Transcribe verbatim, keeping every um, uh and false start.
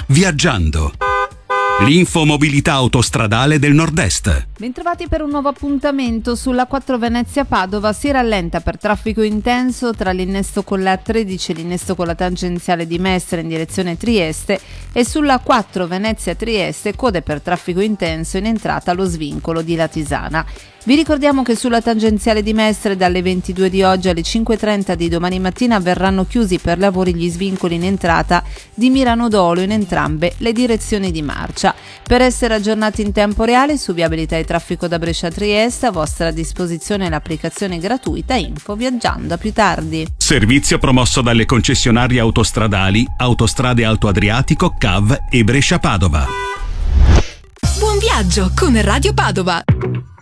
Viaggiando. L'info mobilità autostradale del Nord-Est. Bentrovati per un nuovo appuntamento. Sulla quattro Venezia-Padova si rallenta per traffico intenso tra l'innesto con la A tredici e l'innesto con la tangenziale di Mestre in direzione Trieste, e sulla quattro Venezia-Trieste code per traffico intenso in entrata allo svincolo di Latisana. Vi ricordiamo che sulla tangenziale di Mestre dalle ventidue di oggi alle cinque e trenta di domani mattina verranno chiusi per lavori gli svincoli in entrata di Mirano Dolo in entrambe le direzioni di marcia. Per essere aggiornati in tempo reale su viabilità e traffico da Brescia a Trieste, a vostra disposizione l'applicazione gratuita Info Viaggiando. A più tardi. Servizio promosso dalle concessionarie autostradali Autostrade Alto Adriatico, C A V e Brescia Padova. Buon viaggio con Radio Padova.